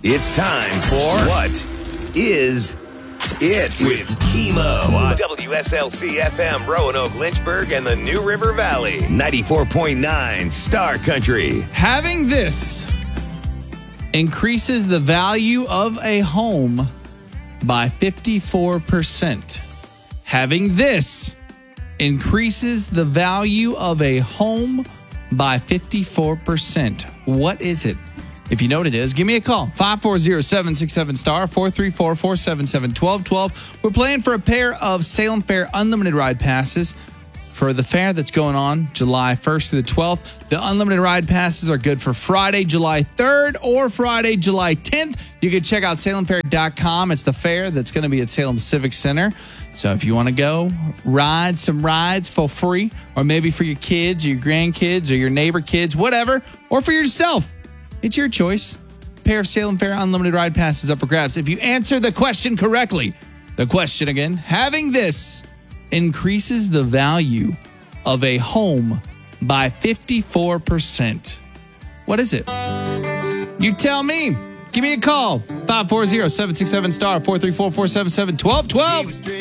It's time for What Is It? With Chemo on WSLC FM, Roanoke, Lynchburg, and the New River Valley. 94.9 Star Country. Having this increases the value of a home by 54%. Having this increases the value of a home by 54%. What is it? If you know what it is, give me a call. 540-767-STAR, 434-477-1212. We're playing for a pair of Salem Fair Unlimited Ride Passes for the fair that's going on July 1st through the 12th. The Unlimited Ride Passes are good for Friday, July 3rd or Friday, July 10th. You can check out salemfair.com. It's the fair that's going to be at Salem Civic Center. So if you want to go ride some rides for free, or maybe for your kids or your grandkids or your neighbor kids, whatever, or for yourself, it's your choice. A pair of Salem Fair Unlimited Ride Passes up for grabs. If you answer the question correctly, the question again, having this increases the value of a home by 54%. What is it? You tell me. Give me a call. 540-767-STAR, 434-477-1212.